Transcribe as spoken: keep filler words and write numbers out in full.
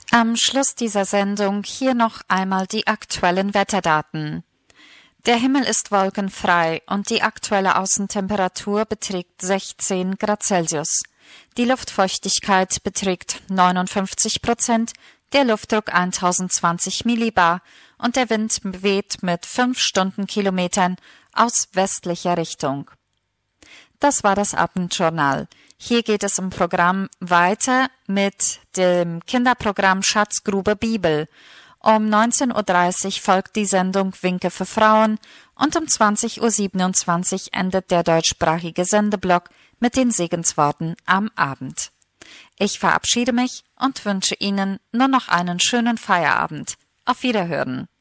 Am Schluss dieser Sendung hier noch einmal die aktuellen Wetterdaten. Der Himmel ist wolkenfrei und die aktuelle Außentemperatur beträgt sechzehn Grad Celsius. Die Luftfeuchtigkeit beträgt neunundfünfzig Prozent, der Luftdruck tausendzwanzig Millibar und der Wind weht mit fünf Stundenkilometern aus westlicher Richtung. Das war das Abendjournal. Hier geht es im Programm weiter mit dem Kinderprogramm Schatzgrube Bibel. Um neunzehn Uhr dreißig folgt die Sendung Winke für Frauen und um zwanzig Uhr siebenundzwanzig endet der deutschsprachige Sendeblock mit den Segensworten am Abend. Ich verabschiede mich und wünsche Ihnen nur noch einen schönen Feierabend. Auf Wiederhören.